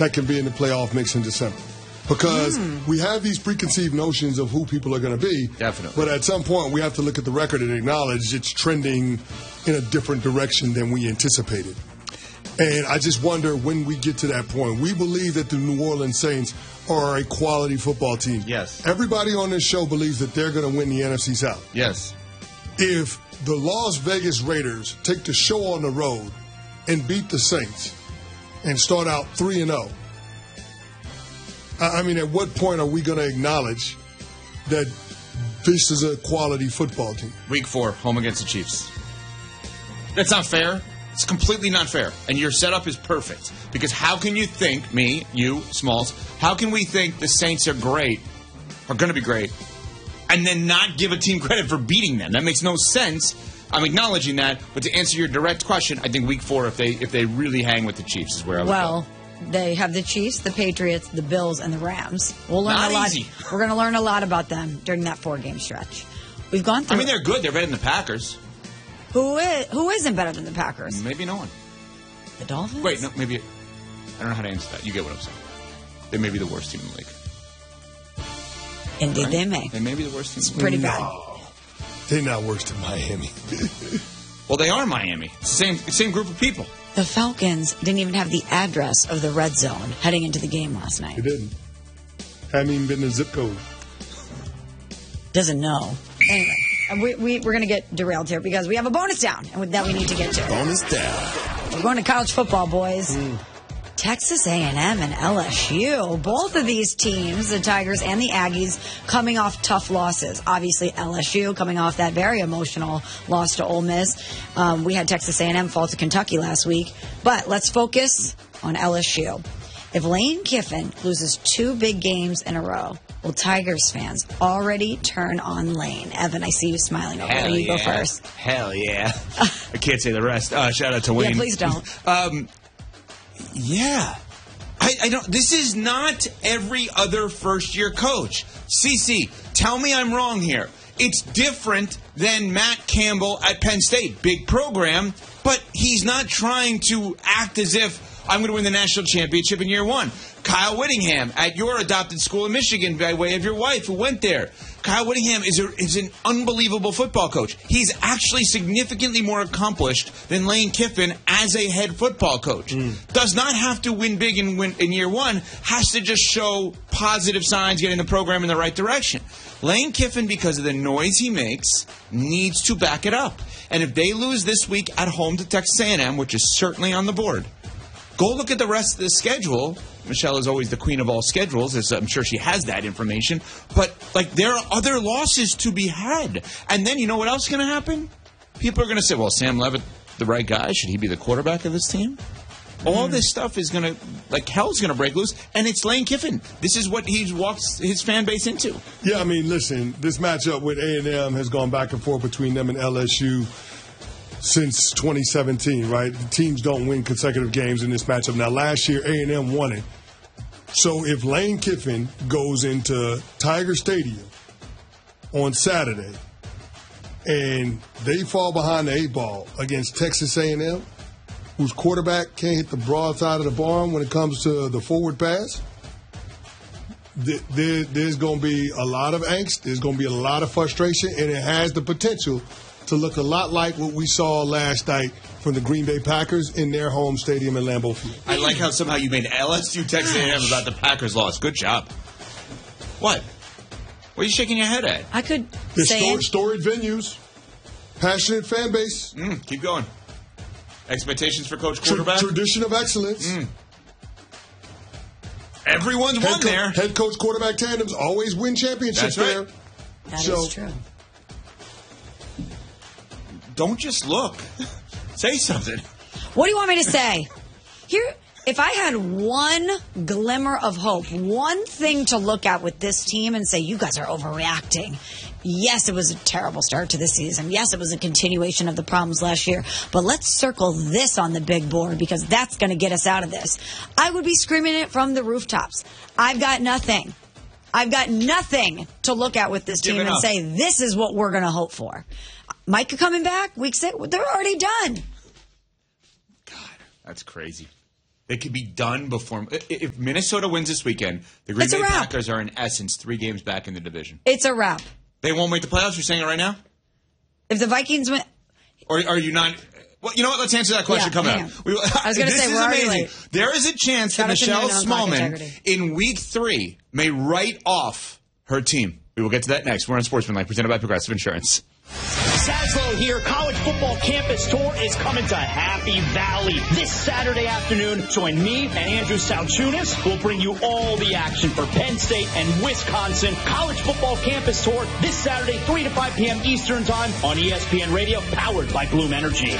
that can be in the playoff mix in December. Because we have these preconceived notions of who people are going to be. Definitely. But at some point, we have to look at the record and acknowledge it's trending in a different direction than we anticipated. And I just wonder when we get to that point. We believe that the New Orleans Saints are a quality football team. Yes. Everybody on this show believes that they're going to win the NFC South. Yes. If the Las Vegas Raiders take the show on the road and beat the Saints and start out 3-0, I mean, at what point are we going to acknowledge that this is a quality football team? Week 4, home against the Chiefs. That's not fair. It's completely not fair. And your setup is perfect. Because how can you think, me, you, Smalls, how can we think the Saints are great, are going to be great, and then not give a team credit for beating them? That makes no sense. I'm acknowledging that. But to answer your direct question, I think Week 4, if they really hang with the Chiefs, is where I would go. They have the Chiefs, the Patriots, the Bills, and the Rams. We'll learn Not a lot. easy. We're going to learn a lot about them during that 4-game stretch. We've gone through. I mean, they're good. They're better than the Packers. Who isn't better than the Packers? Maybe no one. The Dolphins? Wait, no, maybe. I don't know how to answer that. You get what I'm saying. They may be the worst team in the league. Indeed, Right? they may. They may be the worst team. It's pretty bad. No. They're not worse than Miami. Well, they are Miami. It's the same group of people. The Falcons didn't even have the address of the red zone heading into the game last night. They didn't. Haven't even been the zip code. Doesn't know. Anyway, we're going to get derailed here because we have a bonus down that we need to get to. Bonus down. We're going to college football, boys. Texas A&M and LSU. Both of these teams, the Tigers and the Aggies, coming off tough losses. Obviously, LSU coming off that very emotional loss to Ole Miss. We had Texas A&M fall to Kentucky last week. But let's focus on LSU. If Lane Kiffin loses 2 big games in a row, will Tigers fans already turn on Lane? Evan, I see you smiling over there. You go first. Hell yeah. I can't say the rest. Shout out to Wayne. Yeah, please don't. Yeah. I don't. This is not every other first-year coach. CC, tell me I'm wrong here. It's different than Matt Campbell at Penn State. Big program, but he's not trying to act as if I'm going to win the national championship in year 1. Kyle Whittingham at your adopted school in Michigan by way of your wife who went there. Kyle Whittingham is an unbelievable football coach. He's actually significantly more accomplished than Lane Kiffin as a head football coach. Does not have to win big in year 1. Has to just show positive signs, getting the program in the right direction. Lane Kiffin, because of the noise he makes, needs to back it up. And if they lose this week at home to Texas A&M, which is certainly on the board, go look at the rest of the schedule. Michelle is always the queen of all schedules, as I'm sure she has that information. But, there are other losses to be had. And then you know what else is going to happen? People are going to say, well, Sam Levitt, the right guy? Should he be the quarterback of this team? All this stuff is going to, hell's going to break loose. And it's Lane Kiffin. This is what he walks his fan base into. Yeah, I mean, listen, this matchup with A&M has gone back and forth between them and LSU since 2017, right? The teams don't win consecutive games in this matchup. Now, last year, A&M won it. So if Lane Kiffin goes into Tiger Stadium on Saturday and they fall behind the 8-ball against Texas A&M, whose quarterback can't hit the broadside of the barn when it comes to the forward pass, there's going to be a lot of angst. There's going to be a lot of frustration, and it has the potential to look a lot like what we saw last night from the Green Bay Packers in their home stadium in Lambeau Field. I like how somehow you made LSU Texas A&M about the Packers loss. Good job. What? What are you shaking your head at? I could say storied venues, passionate fan base. Keep going. Expectations for Coach Quarterback? Tradition of excellence. Everyone's won there. Head coach quarterback tandems always win championships there. That is true. Don't just look. Say something. What do you want me to say? Here, if I had one glimmer of hope, one thing to look at with this team and say, you guys are overreacting. Yes, it was a terrible start to the season. Yes, it was a continuation of the problems last year. But let's circle this on the big board because that's going to get us out of this. I would be screaming it from the rooftops. I've got nothing. I've got nothing to look at with this team and say, this is what we're going to hope for. Micah coming back, week 6, they're already done. God, that's crazy. that could be done before. If Minnesota wins this weekend, the Green Bay Packers are, in essence, 3 games back in the division. It's a wrap. They won't make the playoffs? You're saying it right now? If the Vikings win... Or are you not... Well, you know what? Let's answer that question coming up. I was going to say, we're amazing. already late. There is a chance that Michelle Smallman, in Week 3, may write off her team. We will get to that next. We're on Sportsmanlike, presented by Progressive Insurance. Saslow here. College football campus tour is coming to Happy Valley this Saturday afternoon. Join me and Andrew Salchunas. We'll bring you all the action for Penn State and Wisconsin. College football campus tour this Saturday, 3 to 5 p.m. Eastern Time on ESPN Radio, powered by Bloom Energy.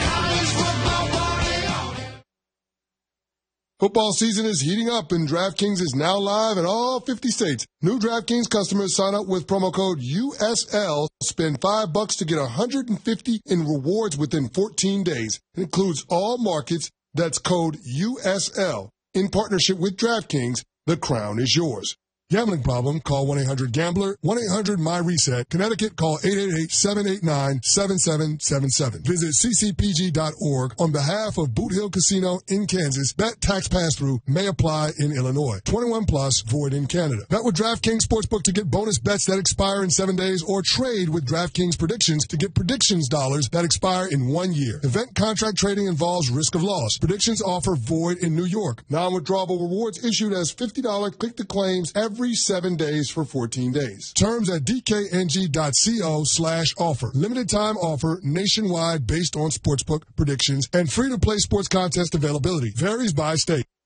Football season is heating up, and DraftKings is now live in all 50 states. New DraftKings customers sign up with promo code USL, spend $5 to get $150 in rewards within 14 days. It includes all markets. That's code USL. In partnership with DraftKings, the crown is yours. Gambling problem? Call 1-800-GAMBLER. 1-800-MY-RESET. Connecticut, call 888-789-7777. Visit ccpg.org on behalf of Boot Hill Casino in Kansas. Bet tax pass-through may apply in Illinois. 21 plus, void in Canada. Bet with DraftKings Sportsbook to get bonus bets that expire in 7 days, or trade with DraftKings Predictions to get predictions dollars that expire in 1 year. Event contract trading involves risk of loss. Predictions offer void in New York. Non-withdrawable rewards issued as $50 click-to-claims every 7 days for 14 days. Terms at dkng.co/offer. Limited time offer nationwide based on sportsbook predictions and free-to-play sports contest availability. Varies by state.